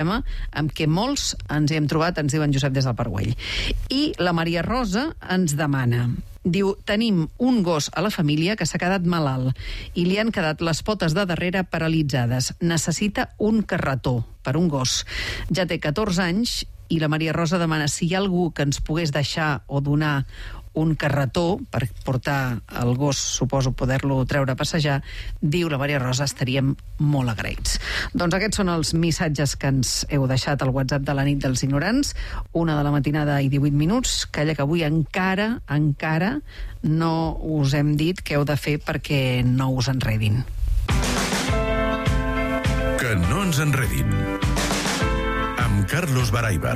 programa amb què molts ens hi hem trobat, ens diuen Josep des del Parguell. I la Maria Rosa ens demana... Diu, tenim un gos a la família que s'ha quedat malalt i li han quedat les potes de darrere paralitzades. Necessita un carretó per un gos. Ja té 14 anys i la Maria Rosa demana si hi ha algú que ens pogués deixar o donar un carretó per portar el gos, suposo poder-lo treure a passejar. Diu la Maria Rosa, estaríem molt agraïts. Doncs aquests són els missatges que ens heu deixat al WhatsApp de la nit dels ignorants. 1 de la matinada i 18 minuts. Calla que avui encara no us hem dit què heu de fer perquè no us enredin. Que no ens enredin. Amb Carlos Baraibar.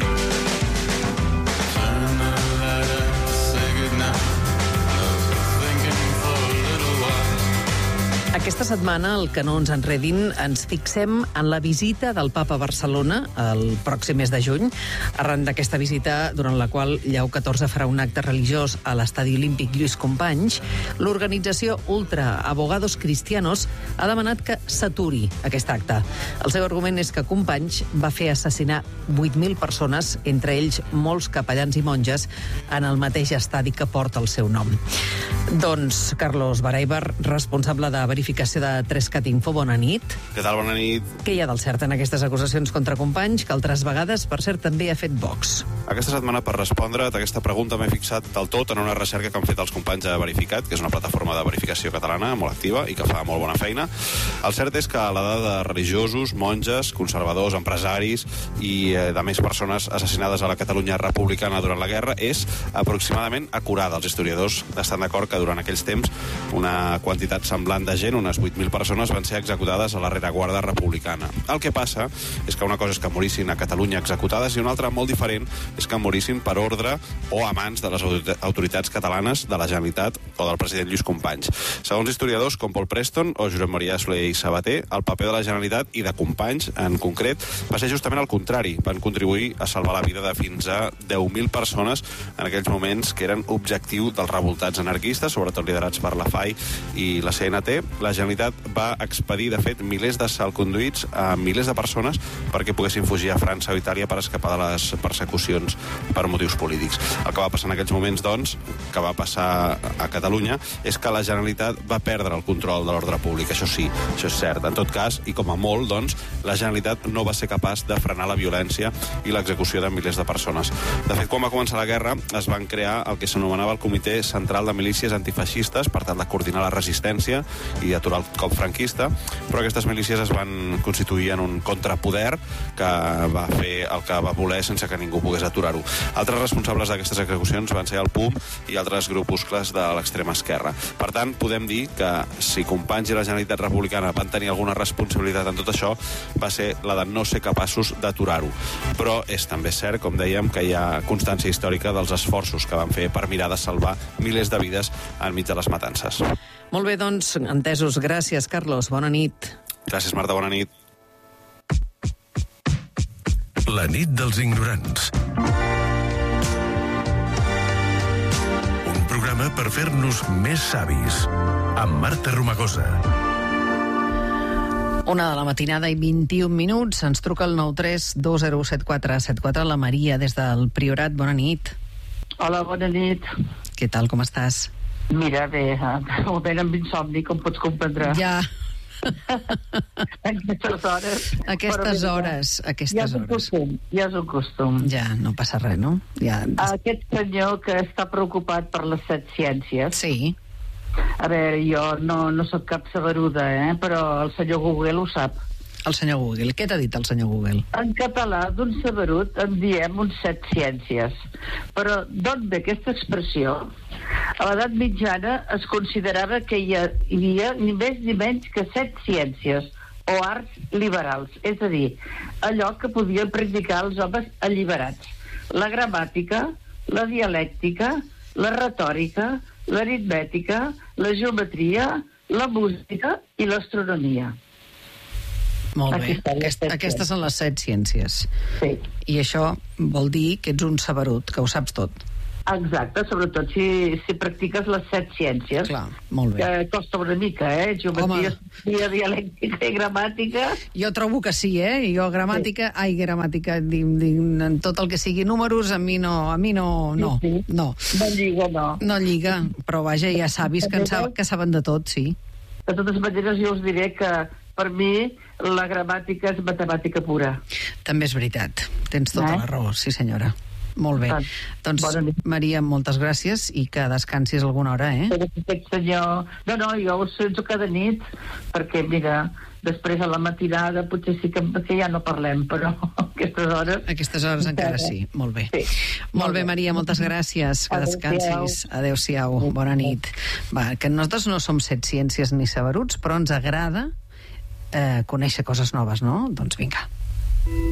Aquesta setmana, el que no ens enredin, ens fixem en la visita del papa a Barcelona el pròxim mes de juny, arran d'aquesta visita, durant la qual Lleó XIV farà un acte religiós a l'Estadi Olímpic Lluís Companys. L'organització Ultra Abogados Cristianos ha demanat que s'aturi aquest acte. El seu argument és que Companys va fer assassinar 8.000 persones, entre ells molts capellans i monges, en el mateix estadi que porta el seu nom. Doncs Carlos Baraibar, responsable de verificació de 3CAT Info, bona nit. Què tal, bona nit? Què hi ha del cert en aquestes acusacions contra Companys, que altres vegades, per cert, també ha fet Vox? Aquesta setmana, per respondre a aquesta pregunta, m'he fixat del tot en una recerca que han fet els companys de Verificat, que és una plataforma de verificació catalana molt activa i que fa molt bona feina. El cert és que a l'edat de religiosos, monges, conservadors, empresaris i de més persones assassinades a la Catalunya republicana durant la guerra és aproximadament acurada. Els historiadors estan d'acord que durant aquells temps una quantitat semblant de gent, unes 8.000 persones, van ser executades a la rereguarda republicana. El que passa és que una cosa és que morissin a Catalunya executades i una altra molt diferent és que morissin per ordre o a mans de les autoritats catalanes, de la Generalitat o del president Lluís Companys. Segons historiadors com Paul Preston o Josep Maria Soler i Sabater, el paper de la Generalitat i de Companys, en concret, va ser justament el contrari. Van contribuir a salvar la vida de fins a 10.000 persones en aquells moments que eren objectiu dels revoltats anarquistes, sobretot liderats per la FAI i la CNT. La Generalitat va expedir, de fet, milers de salconduits a milers de persones perquè poguessin fugir a França o Itàlia per escapar de les persecucions per motius polítics. El que va passar en aquells moments, doncs, que va passar a Catalunya, és que la Generalitat va perdre el control de l'ordre públic. Això sí, això és cert. En tot cas, i com a molt, doncs, la Generalitat no va ser capaç de frenar la violència i l'execució de milers de persones. De fet, quan va començar la guerra, es van crear el que s'anomenava el Comitè Central de Milícies Antifeixistes per tal de coordinar la resistència i aturar el cop franquista, però aquestes milícies es van constituir en un contrapoder que va fer el que va voler sense que ningú pogués aturar-ho. Altres responsables d'aquestes execucions van ser el PUM i altres grupuscles de l'extrema esquerra. Per tant, podem dir que si Companys i la Generalitat Republicana van tenir alguna responsabilitat en tot això, va ser la de no ser capaços d'aturar-ho. Però és també cert, com dèiem, que hi ha constància històrica dels esforços que van fer per mirar de salvar milers de vides enmig de les matances. Molt bé, doncs, entesos. Gràcies, Carlos. Bona nit. Gràcies, Marta. Bona nit. La nit dels ignorants. Un programa per fer-nos més savis. Amb Marta Romagosa. 1 de la matinada i 21 minuts. Ens truca el 93 207474 la Maria des del Priorat. Bona nit. Hola, bona nit. Què tal, com estàs? Mira, bé, moment amb insomni, com pots comprendre. Ja. Aquestes hores. Aquestes hores. Ja és un costum. Ja, no passa res, no? Ja. Aquest senyor que està preocupat per les 7 ciències. Sí. A veure, jo no soc cap saberuda, però el senyor Google ho sap. El senyor Google. Què t'ha dit el senyor Google? En català, d'un saberut, en diem uns 7 ciències. Però d'on ve aquesta expressió? A l'edat mitjana es considerava que hi havia ni més ni menys que 7 ciències o arts liberals, és a dir, allò que podien practicar els homes alliberats. La gramàtica, la dialèctica, la retòrica, l'aritmètica, la geometria, la música i l'astronomia. Molt bé. Aquestes són les 7 ciències. Sí. I això vol dir que ets un saberut, que ho saps tot. Exacte, sobretot si practiques les 7 ciències. Clar, molt bé. Que costa una mica, geometria, dialèctica i gramàtica. Jo trobo que sí, Jo gramàtica, en tot el que sigui números, a mi no. No lliga, no. No lliga, però vaja, hi ha savis que saben de tot, sí. De totes maneres, jo us diré que per mi la gramàtica és matemàtica pura. També és veritat, tens tota la raó, sí senyora. Molt bé. Doncs, Maria, moltes gràcies i que descansis alguna hora, Aquest senyor... No, jo ho sento cada nit, perquè, mira, després a la matinada potser sí que ja no parlem, però aquestes hores... Aquestes hores encara sí, molt bé. Molt bé, Maria, moltes gràcies. Que descansis. Adéu-siau, bona nit. Va, que nosaltres no som 7 ciències ni saberuts, però ens agrada conèixer coses noves, no? Doncs vinga.